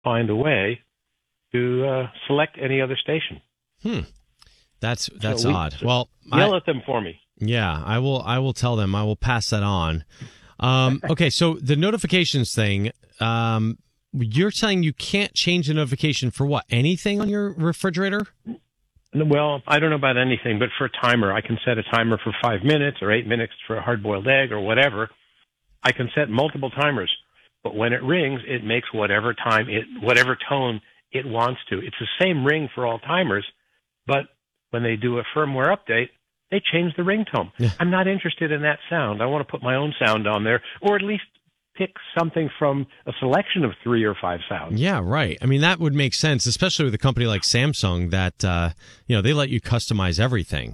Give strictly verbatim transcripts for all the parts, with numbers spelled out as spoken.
find a way to uh, select any other station. Hmm. That's that's so we, odd. Well, yell I, at them for me. Yeah, I will. I will tell them. I will pass that on. Um, okay, so the notifications thing. Um, you're saying you can't change the notification for what? Anything on your refrigerator? Well, I don't know about anything, but for a timer, I can set a timer for five minutes or eight minutes for a hard-boiled egg or whatever. I can set multiple timers, but when it rings, it makes whatever time it, whatever tone it wants to. It's the same ring for all timers, but when they do a firmware update, they change the ringtone. Yeah. I'm not interested in that sound. I want to put my own sound on there, or at least pick something from a selection of three or five sounds. Yeah, right. I mean, that would make sense, especially with a company like Samsung that, uh, you know, they let you customize everything.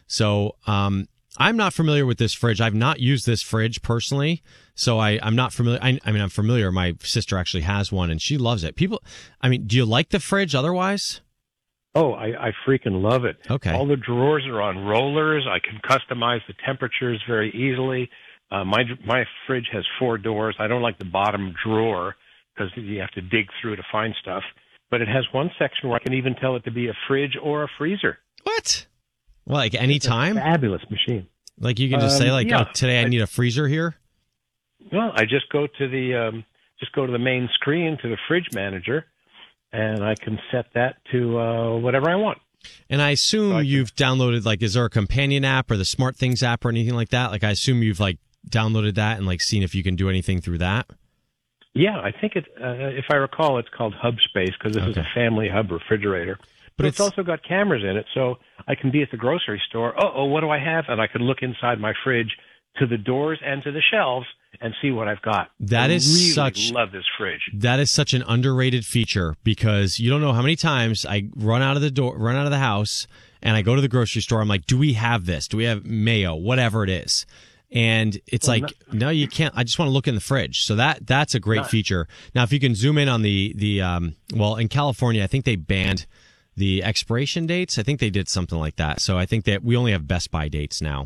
So um, I'm not familiar with this fridge. I've not used this fridge personally, so I, I'm not familiar. I, I mean, I'm familiar. My sister actually has one, and she loves it. People, I mean, do you like the fridge otherwise? Oh, I, I freaking love it. Okay. All the drawers are on rollers. I can customize the temperatures very easily. Uh, my my fridge has four doors. I don't like the bottom drawer because you have to dig through to find stuff. But it has one section where I can even tell it to be a fridge or a freezer. What? Well, like any time? Fabulous machine. Like you can just um, say, like, yeah. oh, today I need a freezer here? Well, I just go to the um, just go to the main screen to the fridge manager, and I can set that to uh, whatever I want. And I assume so I you've can... downloaded, like, is there a companion app or the SmartThings app or anything like that? Like, I assume you've, like, downloaded that and, like, seen if you can do anything through that? Yeah, I think it, uh, if I recall, it's called HubSpace because this okay. is a family hub refrigerator. But it's, it's also got cameras in it, so I can be at the grocery store. Uh-oh, what do I have? And I can look inside my fridge to the doors and to the shelves and see what I've got. That I is really such love this fridge. That is such an underrated feature because you don't know how many times I run out of the door, run out of the house, and I go to the grocery store. I'm like, do we have this? Do we have mayo? Whatever it is. And it's well, like, not, no, you can't. I just want to look in the fridge. So that that's a great not, feature. Now, if you can zoom in on the the um, well, in California, I think they banned the expiration dates. I think they did something like that. So I think that we only have Best Buy dates now.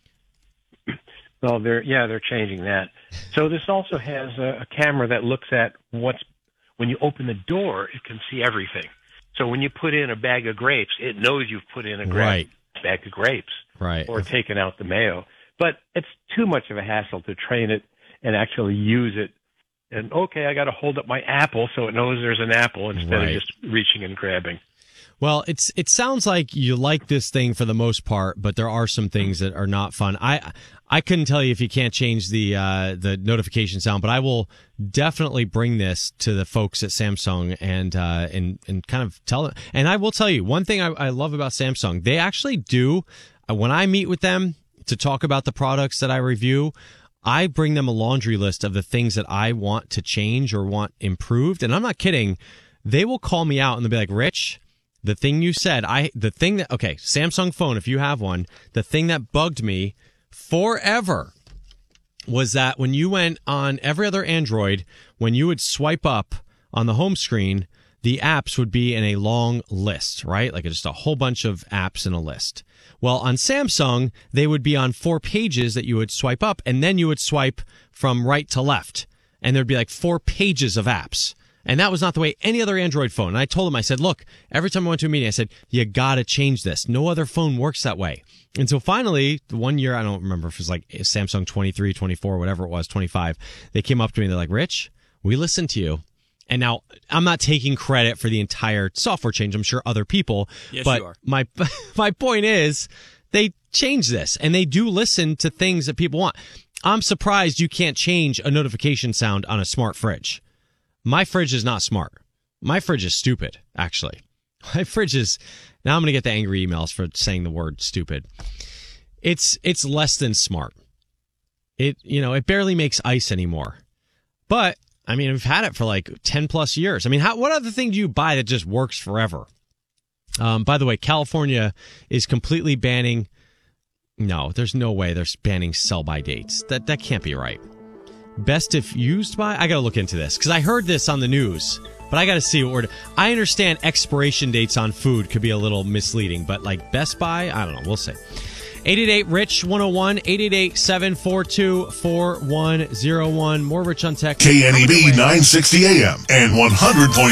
Well, they're yeah, they're changing that. So this also has a, a camera that looks at what's when you open the door, it can see everything. So when you put in a bag of grapes, it knows you've put in a gra- right. bag of grapes, right, or taken out the mayo. But it's too much of a hassle to train it and actually use it. And okay, I got to hold up my apple so it knows there's an apple instead right. of just reaching and grabbing. Well, it's it sounds like you like this thing for the most part, but there are some things that are not fun. I I couldn't tell you if you can't change the uh, the notification sound, but I will definitely bring this to the folks at Samsung and uh, and and kind of tell them. And I will tell you one thing I, I love about Samsung. They actually do uh, when I meet with them to talk about the products that I review, I bring them a laundry list of the things that I want to change or want improved. And I'm not kidding. They will call me out and they'll be like, Rich, the thing you said, I, the thing that, okay, Samsung phone, if you have one, the thing that bugged me forever was that when you went on every other Android, when you would swipe up on the home screen, the apps would be in a long list, right? Like just a whole bunch of apps in a list. Well, on Samsung, they would be on four pages that you would swipe up, and then you would swipe from right to left. And there'd be like four pages of apps. And that was not the way any other Android phone. And I told them, I said, look, every time I went to a meeting, I said, you got to change this. No other phone works that way. And so finally, one year, I don't remember if it was like Samsung twenty-three, twenty-four, whatever it was, twenty-five, they came up to me and they're like, Rich, we listened to you. And now I'm not taking credit for the entire software change. I'm sure other people. Yes, but you are. my my point is they changed this and they do listen to things that people want. I'm surprised you can't change a notification sound on a smart fridge. My fridge is not smart. My fridge is stupid, actually. My fridge is now I'm going to get the angry emails for saying the word stupid. It's it's less than smart. It you know, it barely makes ice anymore. But I mean, we've had it for like ten plus years. I mean, how, what other thing do you buy that just works forever? Um, by the way, California is completely banning. No, there's no way they're banning sell by dates. That that can't be right. Best if used by? I got to look into this because I heard this on the news, but I got to see what we're. I understand expiration dates on food could be a little misleading, but like Best Buy, I don't know. We'll see. eight eight eight, RICH one oh one, eight eight eight, seven four two, four one oh one. More Rich on Tech. K N E B nine sixty A M and one hundred point